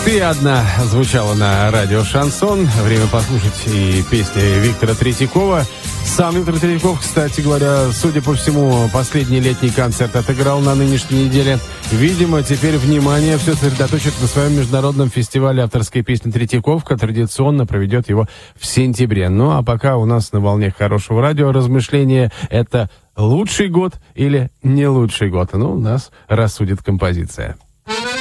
«Ты одна» звучала на радио «Шансон». Время послушать и песни Виктора Третьякова. Сам Виктор Третьяков, кстати говоря, судя по всему, последний летний концерт отыграл на нынешней неделе. Видимо, теперь внимание все сосредоточит на своем международном фестивале авторской песни «Третьяковка». Традиционно проведет его в сентябре. Ну, а пока у нас на волне хорошего радио размышления — это лучший год или не лучший год? Ну, нас рассудит композиция.